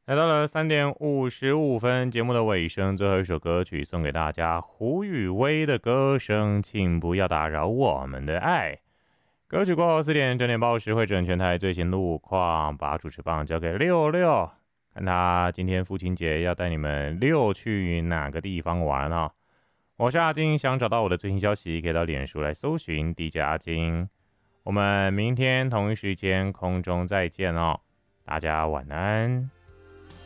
来到了3:55，节目的尾声，最后一首歌曲送给大家，胡宇威的歌声，请不要打扰我们的爱。歌曲过后4点整点报时会整全台最新路况，把主持棒交给六六，看他今天父亲节要带你们溜去哪个地方玩啊？我是阿金，想找到我的最新消息，可以到脸书来搜寻 DJ 阿金。我们明天同一时间空中再见哦，大家晚安。